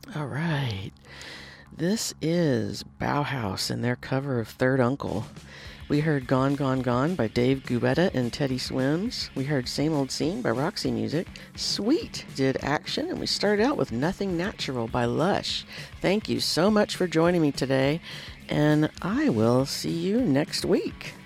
All right. This is Bauhaus and their cover of Third Uncle. We heard Gone, Gone, Gone by Dave Guetta and Teddy Swims. We heard Same Old Scene by Roxy Music. Sweet did Action, and we started out with Nothing Natural by Lush. Thank you so much for joining me today, and I will see you next week.